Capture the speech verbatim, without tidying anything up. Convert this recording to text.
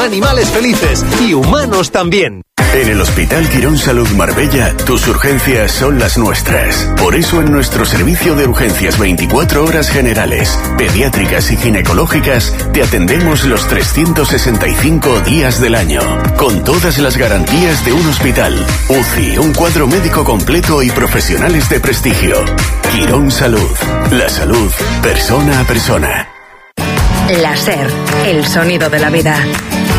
Animales felices y humanos también. En el Hospital Quirón Salud Marbella, tus urgencias son las nuestras. Por eso en nuestro servicio de urgencias veinticuatro horas generales, pediátricas y ginecológicas, te atendemos los trescientos sesenta y cinco días del año, con todas las garantías de un hospital. U C I, un cuadro médico completo y profesionales de prestigio. Quirón Salud. La salud, persona a persona. La SER, el sonido de la vida.